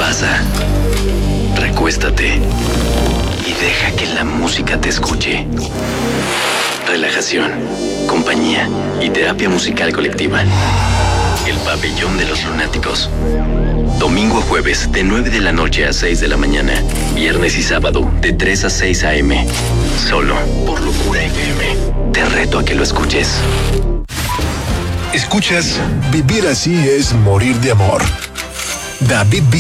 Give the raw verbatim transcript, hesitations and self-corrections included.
Pasa, recuéstate y deja que la música te escuche. Relajación, compañía y terapia musical colectiva. El Pabellón de los Lunáticos. Domingo a jueves de nueve de la noche a seis de la mañana. Viernes y sábado de tres a seis a eme. Solo por Locura F M. Te reto a que lo escuches. Escuchas Vivir así es morir de amor. David